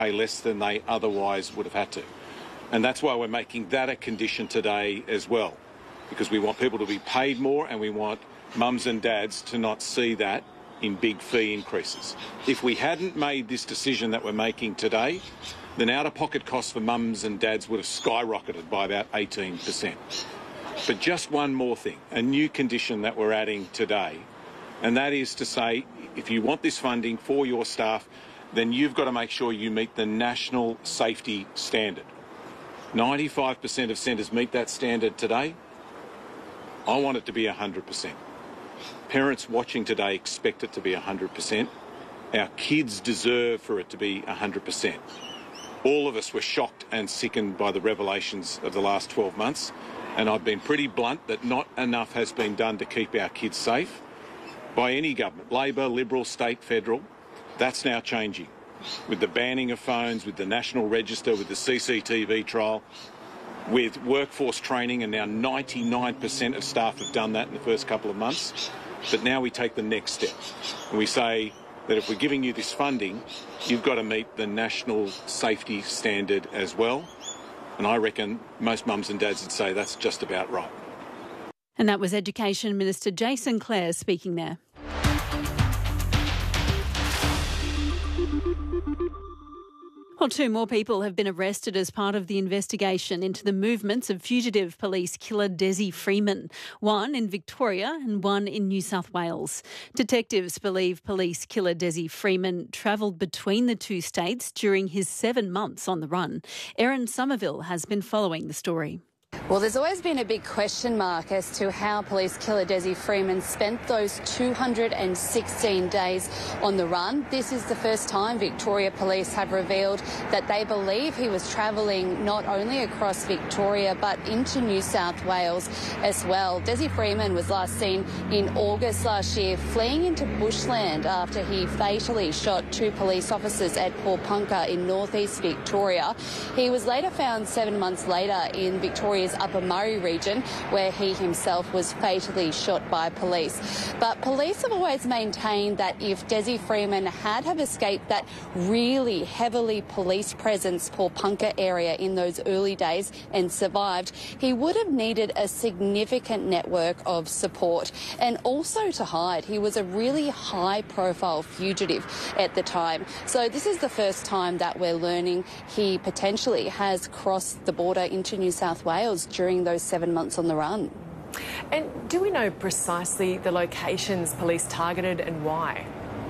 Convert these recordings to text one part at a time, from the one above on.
pay less than they otherwise would have had to. And that's why we're making that a condition today as well, because we want people to be paid more and we want mums and dads to not see that in big fee increases. If we hadn't made this decision that we're making today, then out-of-pocket costs for mums and dads would have skyrocketed by about 18%. But just one more thing, a new condition that we're adding today, and that is to say, if you want this funding for your staff, then you've got to make sure you meet the national safety standard. 95% of centres meet that standard today. I want it to be 100%. Parents watching today expect it to be 100%. Our kids deserve for it to be 100%. All of us were shocked and sickened by the revelations of the last 12 months, and I've been pretty blunt that not enough has been done to keep our kids safe by any government, Labor, Liberal, state, federal. That's now changing with the banning of phones, with the National Register, with the CCTV trial, with workforce training, and now 99% of staff have done that in the first couple of months. But now we take the next step and we say that if we're giving you this funding, you've got to meet the national safety standard as well. And I reckon most mums and dads would say that's just about right. And that was Education Minister Jason Clare speaking there. Well, 2 more people have been arrested as part of the investigation into the movements of fugitive police killer Desi Freeman, one in Victoria and one in New South Wales. Detectives believe police killer Desi Freeman travelled between the 2 states during his 7 months on the run. Erin Somerville has been following the story. Well, there's always been a big question mark as to how police killer Desi Freeman spent those 216 days on the run. This is the first time Victoria Police have revealed that they believe he was travelling not only across Victoria but into New South Wales as well. Desi Freeman was last seen in August last year fleeing into bushland after he fatally shot 2 police officers at Paulpunka in northeast Victoria. He was later found 7 months later in Victoria's Upper Murray region, where he himself was fatally shot by police. But police have always maintained that if Desi Freeman had have escaped that really heavily police presence Paulpunka area in those early days and survived, he would have needed a significant network of support and also to hide. He was a really high-profile fugitive at the time. So this is the first time that we're learning he potentially has crossed the border into New South Wales during those 7 months on the run. And do we know precisely the locations police targeted and why?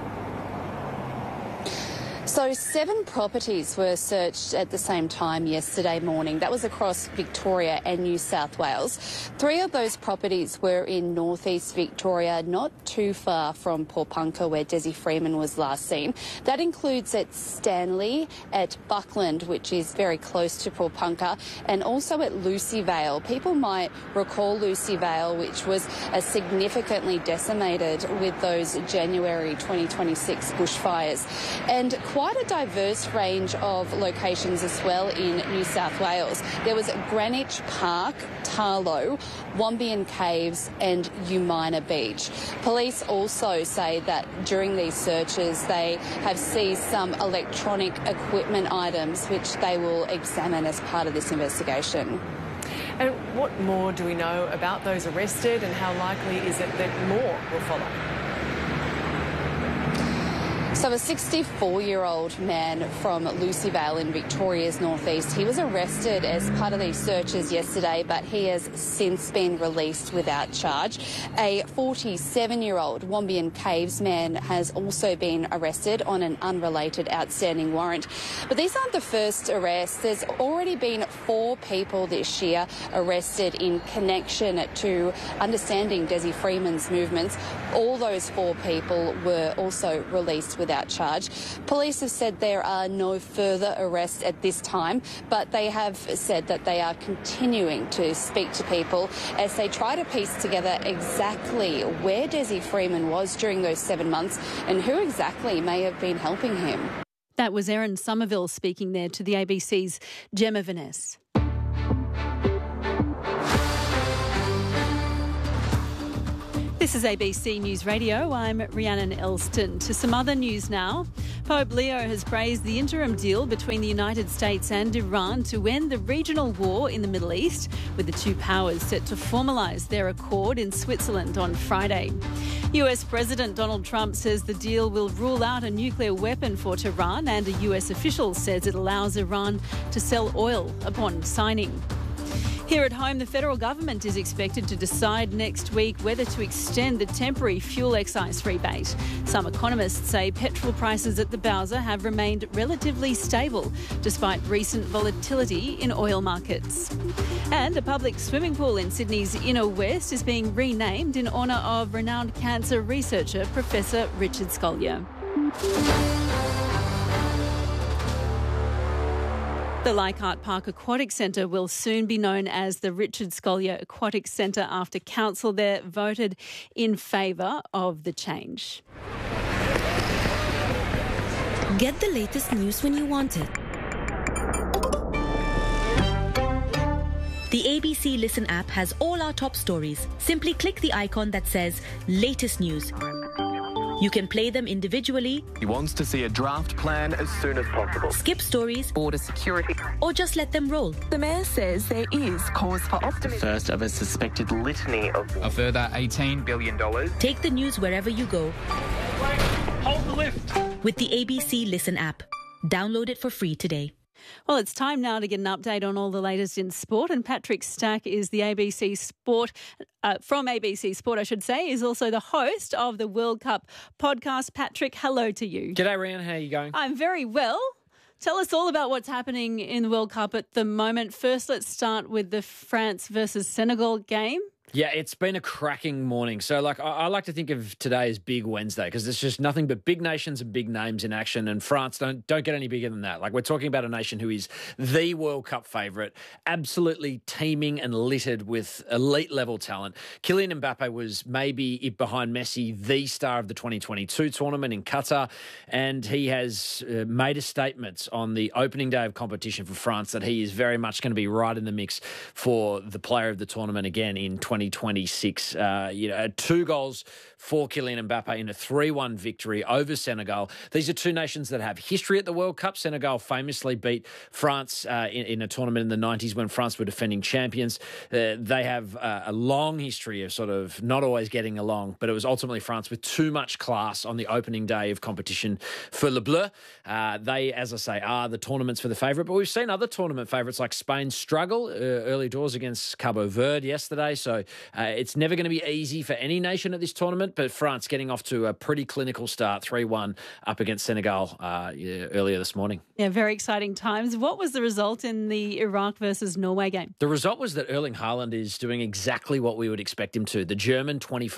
So 7 properties were searched at the same time yesterday morning. That was across Victoria and New South Wales. 3 of those properties were in northeast Victoria, not too far from Paulpunka, where Desi Freeman was last seen. That includes at Stanley, at Buckland, which is very close to Paulpunka, and also at Lucy Vale. People might recall Lucy Vale, which was significantly decimated with those January 2026 bushfires. And quite a diverse range of locations as well in New South Wales. There was Greenwich Park, Tarlow, Wombeyan Caves and Umina Beach. Police also say that during these searches they have seized some electronic equipment items which they will examine as part of this investigation. And what more do we know about those arrested and how likely is it that more will follow? So a 64-year-old man from Lucy Vale in Victoria's northeast, he was arrested as part of these searches yesterday, but he has since been released without charge. A 47-year-old Wombeyan Caves man has also been arrested on an unrelated outstanding warrant. But these aren't the first arrests. There's already been 4 people this year arrested in connection to understanding Desi Freeman's movements. All those 4 people were also released without charge. Police have said there are no further arrests at this time, but they have said that they are continuing to speak to people as they try to piece together exactly where Desi Freeman was during those 7 months and who exactly may have been helping him. That was Erin Somerville speaking there to the ABC's Gemma Vaness. This is ABC News Radio. I'm Rhiannon Elston. To some other news now. Pope Leo has praised the interim deal between the United States and Iran to end the regional war in the Middle East, with the two powers set to formalise their accord in Switzerland on Friday. US President Donald Trump says the deal will rule out a nuclear weapon for Tehran, and a US official says it allows Iran to sell oil upon signing. Here at home, the federal government is expected to decide next week whether to extend the temporary fuel excise rebate. Some economists say petrol prices at the Bowser have remained relatively stable despite recent volatility in oil markets. And a public swimming pool in Sydney's Inner West is being renamed in honour of renowned cancer researcher Professor Richard Scolyer. The Leichhardt Park Aquatic Centre will soon be known as the Richard Scolyer Aquatic Centre after council there voted in favour of the change. Get the latest news when you want it. The ABC Listen app has all our top stories. Simply click the icon that says Latest News. You can play them individually. He wants to see a draft plan as soon as possible. Skip stories. Border security. Or just let them roll. The Mayor says there is cause for optimism. First of a suspected litany of... A further $18 billion. Take the news wherever you go. Hold the lift. With the ABC Listen app. Download it for free today. Well, it's time now to get an update on all the latest in sport, and Patrick Stack is the ABC Sport, from ABC Sport, I should say, is also the host of the World Cup podcast. Patrick, hello to you. G'day, Rhiannon. How are you going? I'm very well. Tell us all about what's happening in the World Cup at the moment. First, let's start with the France versus Senegal game. Yeah, it's been a cracking morning. So, I like to think of today as Big Wednesday because there's just nothing but big nations and big names in action, and France don't get any bigger than that. We're talking about a nation who is the World Cup favourite, absolutely teeming and littered with elite-level talent. Kylian Mbappe was maybe behind Messi the star of the 2022 tournament in Qatar, and he has made a statement on the opening day of competition for France that he is very much going to be right in the mix for the player of the tournament again in 2026. 2 goals for Kylian Mbappe in a 3-1 victory over Senegal. These are two nations that have history at the World Cup. Senegal famously beat France in a tournament in the 90s when France were defending champions. They have a long history of sort of not always getting along, but it was ultimately France with too much class on the opening day of competition for Le Bleu. They, as I say, are the tournaments for the favourite, but we've seen other tournament favourites like Spain struggle early doors against Cabo Verde yesterday, so it's never going to be easy for any nation at this tournament, but France getting off to a pretty clinical start, 3-1 up against Senegal earlier this morning. Yeah, very exciting times. What was the result in the Iraq versus Norway game? The result was that Erling Haaland is doing exactly what we would expect him to. The Norwegian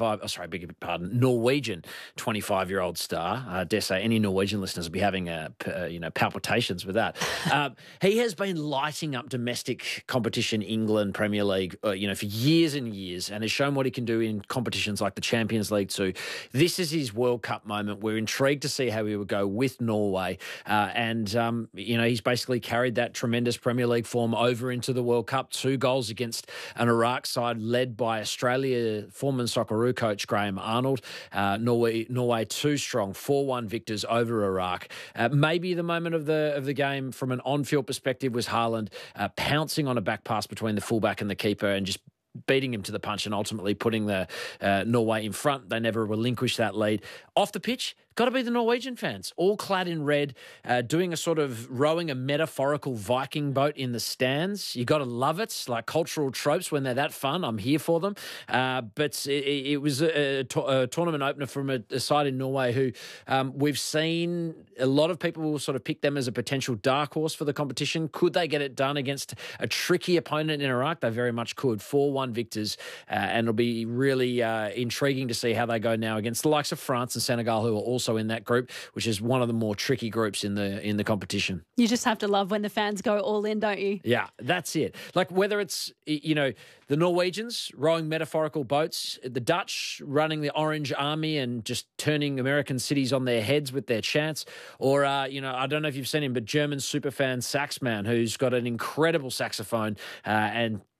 25-year-old star, dare say any Norwegian listeners will be having palpitations with that. He has been lighting up domestic competition, England, Premier League, for years and years, and has shown what he can do in competitions like the Champions League too. This is his World Cup moment. We're intrigued to see how he would go with Norway, he's basically carried that tremendous Premier League form over into the World Cup. 2 goals against an Iraq side led by Australia former Socceroo coach Graham Arnold. Norway too strong, 4-1 victors over Iraq. Maybe the moment of the game from an on-field perspective was Haaland pouncing on a back pass between the fullback and the keeper and just beating him to the punch and ultimately putting the Norway in front. They never relinquished that lead. Off the pitch, got to be the Norwegian fans, all clad in red, doing a sort of rowing a metaphorical Viking boat in the stands. You got to love it, like cultural tropes when they're that fun. I'm here for them. But it was a tournament opener from a side in Norway who we've seen a lot of people will sort of pick them as a potential dark horse for the competition. Could they get it done against a tricky opponent in Iraq? They very much could. 4-1 victors, and it'll be really intriguing to see how they go now against the likes of France and Senegal, who are also in that group, which is one of the more tricky groups in the competition. You just have to love when the fans go all in, don't you? Yeah, that's it. Like whether it's, the Norwegians rowing metaphorical boats, the Dutch running the Orange Army and just turning American cities on their heads with their chants, or, I don't know if you've seen him, but German superfan Saxman, who's got an incredible saxophone and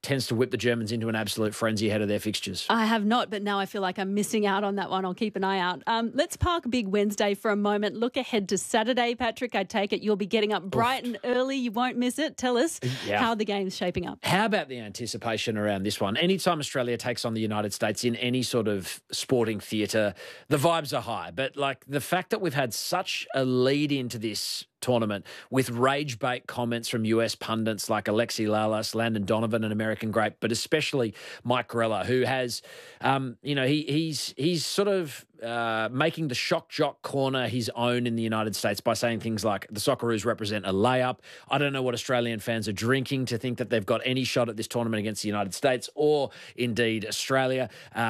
tends to whip the Germans into an absolute frenzy ahead of their fixtures. I have not, but now I feel like I'm missing out on that one. I'll keep an eye out. Let's park Big Wednesday for a moment. Look ahead to Saturday, Patrick. I take it you'll be getting up bright and early. You won't miss it. Tell us how the game's shaping up. How about the anticipation around this one? Anytime Australia takes on the United States in any sort of sporting theatre, the vibes are high. But like the fact that we've had such a lead into this tournament with rage bait comments from US pundits like Alexi Lalas, Landon Donovan, an American great, but especially Mike Grella, who has, he's sort of making the shock jock corner his own in the United States by saying things like the Socceroos represent a layup. I don't know what Australian fans are drinking to think that they've got any shot at this tournament against the United States or indeed Australia.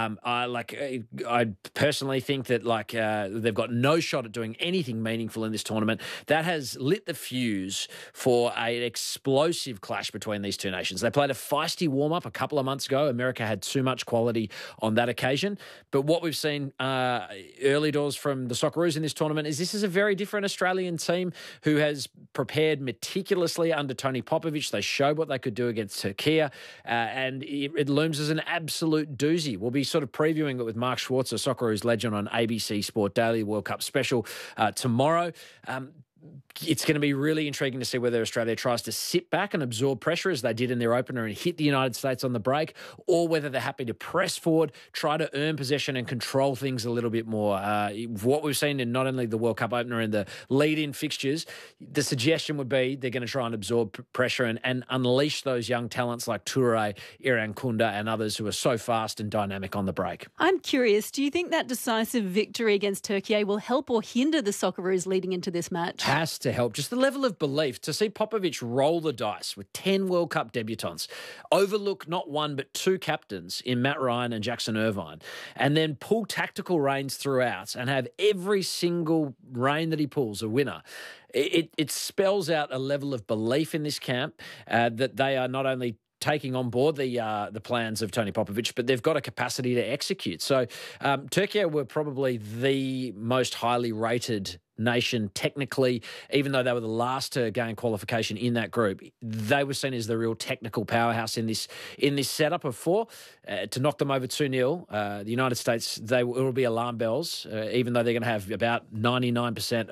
I personally think that they've got no shot at doing anything meaningful in this tournament. That has lit the fuse for an explosive clash between these two nations. They played a feisty warm-up a couple of months ago. America had too much quality on that occasion. But what we've seen early doors from the Socceroos in this tournament is this is a very different Australian team who has prepared meticulously under Tony Popovich. They showed what they could do against Turkey, and it looms as an absolute doozy. We'll be sort of previewing it with Mark Schwarzer, Socceroos legend, on ABC Sport Daily World Cup special tomorrow. It's going to be really intriguing to see whether Australia tries to sit back and absorb pressure as they did in their opener and hit the United States on the break, or whether they're happy to press forward, try to earn possession and control things a little bit more. What we've seen in not only the World Cup opener and the lead-in fixtures, the suggestion would be they're going to try and absorb pressure and unleash those young talents like Toure, Irankunda and others who are so fast and dynamic on the break. I'm curious, do you think that decisive victory against Turkey will help or hinder the Socceroos leading into this match? Has to help. Just the level of belief to see Popovich roll the dice with 10 World Cup debutants, overlook not one but two captains in Matt Ryan and Jackson Irvine, and then pull tactical reins throughout and have every single rein that he pulls a winner. It spells out a level of belief in this camp that they are not only taking on board the plans of Tony Popovich, but they've got a capacity to execute. So Turkey were probably the most highly rated nation technically, even though they were the last to gain qualification in that group. They were seen as the real technical powerhouse in this setup of four. To knock them over 2-0, the United States, it will be alarm bells, even though they're going to have about 99%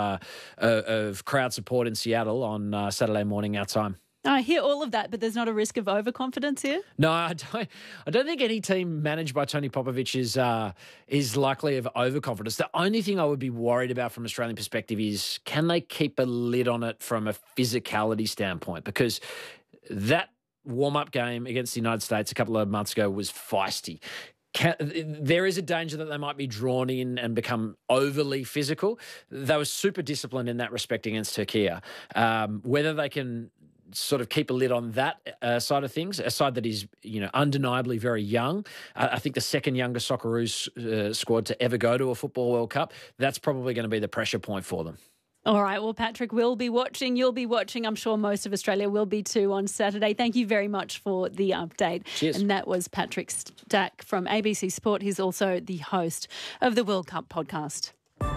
of crowd support in Seattle on Saturday morning our time. I hear all of that, but there's not a risk of overconfidence here? No, I don't think any team managed by Tony Popovich is likely of overconfidence. The only thing I would be worried about from an Australian perspective is can they keep a lid on it from a physicality standpoint? Because that warm-up game against the United States a couple of months ago was feisty. There is a danger that they might be drawn in and become overly physical. They were super disciplined in that respect against Turkey. Whether they can sort of keep a lid on that side of things, a side that is, undeniably very young. I think the second youngest Socceroos squad to ever go to a Football World Cup. That's probably going to be the pressure point for them. All right. Well, Patrick will be watching. You'll be watching. I'm sure most of Australia will be too on Saturday. Thank you very much for the update. Cheers. And that was Patrick Stack from ABC Sport. He's also the host of the World Cup podcast.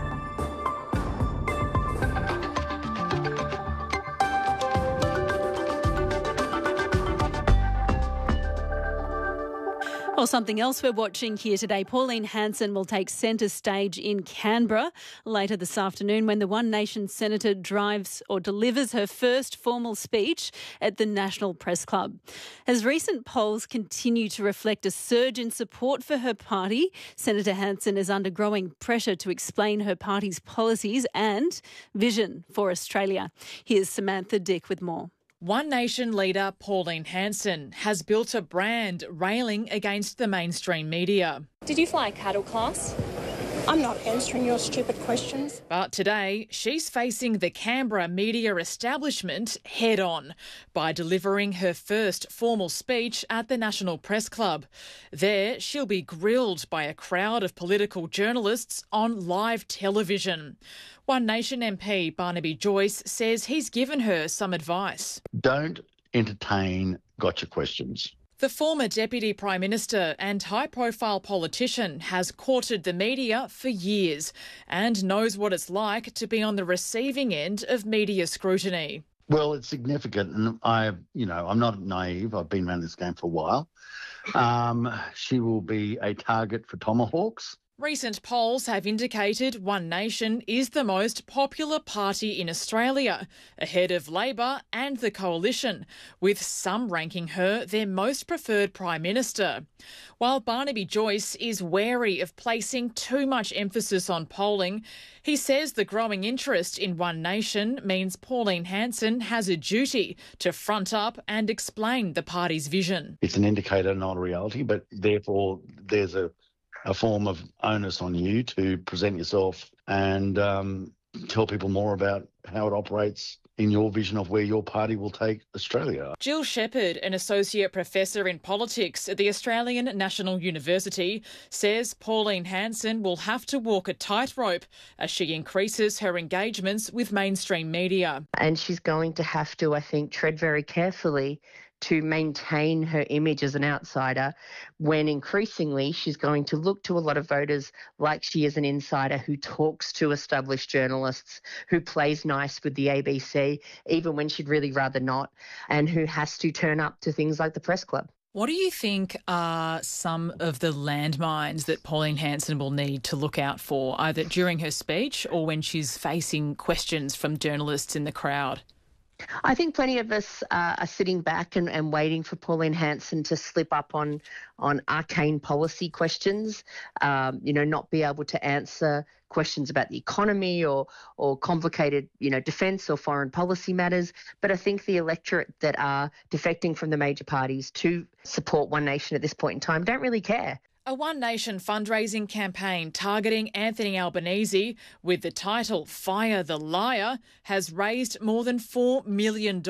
Well, something else we're watching here today. Pauline Hanson will take centre stage in Canberra later this afternoon when the One Nation Senator delivers her first formal speech at the National Press Club. As recent polls continue to reflect a surge in support for her party, Senator Hanson is under growing pressure to explain her party's policies and vision for Australia. Here's Samantha Dick with more. One Nation leader Pauline Hanson has built a brand railing against the mainstream media. Did you fly a cattle class? I'm not answering your stupid questions. But today, she's facing the Canberra media establishment head-on by delivering her first formal speech at the National Press Club. There, she'll be grilled by a crowd of political journalists on live television. One Nation MP Barnaby Joyce says he's given her some advice. Don't entertain gotcha questions. The former Deputy Prime Minister and high-profile politician has courted the media for years and knows what it's like to be on the receiving end of media scrutiny. Well, it's significant, and I'm not naive. I've been around this game for a while. She will be a target for tomahawks. Recent polls have indicated One Nation is the most popular party in Australia, ahead of Labor and the Coalition, with some ranking her their most preferred Prime Minister. While Barnaby Joyce is wary of placing too much emphasis on polling, he says the growing interest in One Nation means Pauline Hanson has a duty to front up and explain the party's vision. It's an indicator, not a reality, but therefore there's a form of onus on you to present yourself and tell people more about how it operates in your vision of where your party will take Australia. Jill Shepherd, an associate professor in politics at the Australian National University, says Pauline Hanson will have to walk a tightrope as she increases her engagements with mainstream media. And she's going to have to, I think, tread very carefully to maintain her image as an outsider, when increasingly she's going to look to a lot of voters like she is an insider who talks to established journalists, who plays nice with the ABC, even when she'd really rather not, and who has to turn up to things like the Press Club. What do you think are some of the landmines that Pauline Hanson will need to look out for, either during her speech or when she's facing questions from journalists in the crowd? I think plenty of us are sitting back and waiting for Pauline Hanson to slip up on arcane policy questions, not be able to answer questions about the economy or complicated, defence or foreign policy matters. But I think the electorate that are defecting from the major parties to support One Nation at this point in time don't really care. A One Nation fundraising campaign targeting Anthony Albanese with the title Fire the Liar has raised more than $4 million.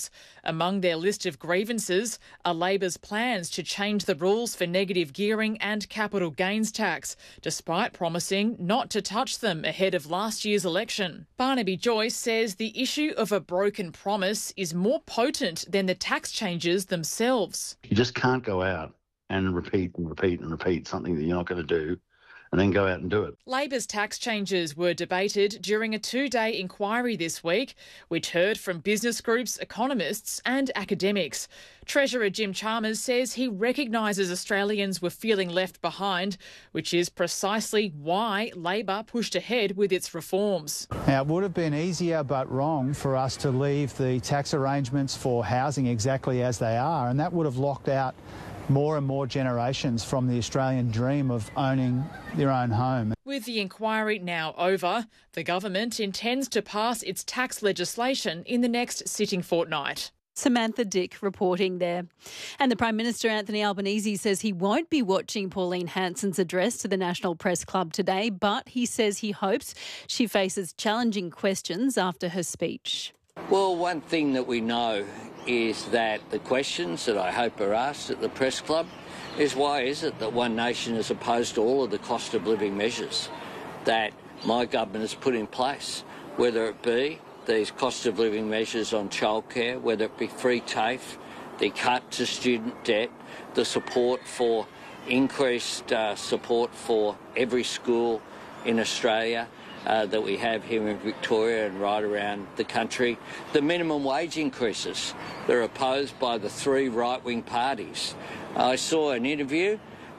Among their list of grievances are Labor's plans to change the rules for negative gearing and capital gains tax, despite promising not to touch them ahead of last year's election. Barnaby Joyce says the issue of a broken promise is more potent than the tax changes themselves. You just can't go out and repeat something that you're not going to do and then go out and do it. Labor's tax changes were debated during a 2-day inquiry this week, which heard from business groups, economists and academics. Treasurer Jim Chalmers says he recognises Australians were feeling left behind, which is precisely why Labor pushed ahead with its reforms. Now, it would have been easier but wrong for us to leave the tax arrangements for housing exactly as they are, and that would have locked out more and more generations from the Australian dream of owning their own home. With the inquiry now over, the government intends to pass its tax legislation in the next sitting fortnight. Samantha Dick reporting there. And the Prime Minister, Anthony Albanese, says he won't be watching Pauline Hanson's address to the National Press Club today, but he says he hopes she faces challenging questions after her speech. Well, one thing that we know is that the questions that I hope are asked at the Press Club is why is it that One Nation is opposed to all of the cost of living measures that my government has put in place, whether it be these cost of living measures on childcare, whether it be free TAFE, the cut to student debt, the support for increased support for every school in Australia, that we have here in Victoria and right around the country, the minimum wage increases that are opposed by the three right-wing parties. I saw an interview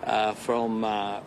from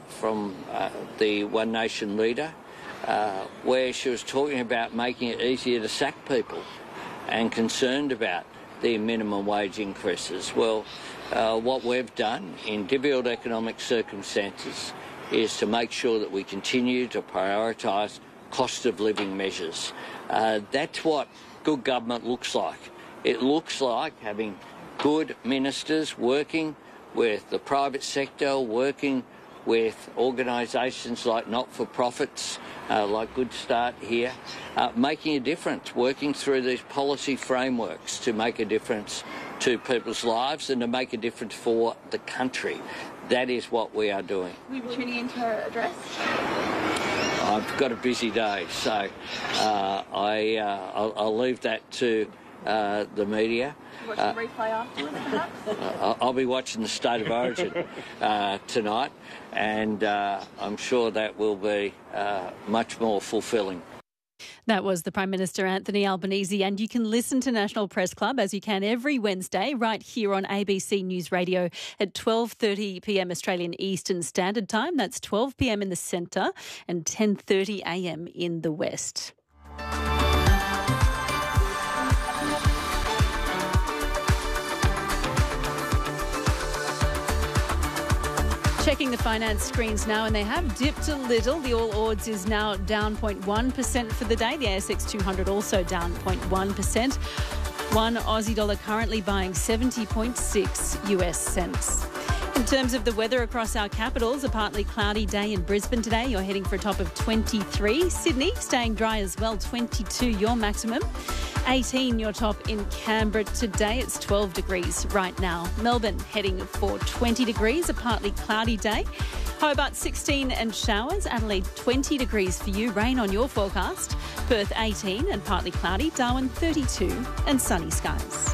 the One Nation leader where she was talking about making it easier to sack people and concerned about the minimum wage increases. Well, what we've done in difficult economic circumstances is to make sure that we continue to prioritise cost of living measures. That's what good government looks like. It looks like having good ministers working with the private sector, working with organisations like not-for-profits, like Good Start here, making a difference, working through these policy frameworks to make a difference to people's lives and to make a difference for the country. That is what we are doing. Will you be tuning into her address? I've got a busy day, so I'll leave that to the media. Watch the replay afterwards, perhaps? I'll be watching the State of Origin tonight, and I'm sure that will be much more fulfilling. That was the Prime Minister Anthony Albanese, and you can listen to National Press Club as you can every Wednesday right here on ABC News Radio at 12:30pm Australian Eastern Standard Time. That's 12pm in the centre and 10:30am in the west. Checking the finance screens now, and they have dipped a little. The All Ords is now down 0.1% for the day. The ASX 200 also down 0.1%. One Aussie dollar currently buying 70.6 US cents. In terms of the weather across our capitals, a partly cloudy day in Brisbane today. You're heading for a top of 23. Sydney staying dry as well, 22 your maximum. 18 your top in Canberra today. It's 12 degrees right now. Melbourne heading for 20 degrees, a partly cloudy day. Hobart 16 and showers. Adelaide 20 degrees for you, rain on your forecast. Perth 18 and partly cloudy. Darwin 32 and sunny skies.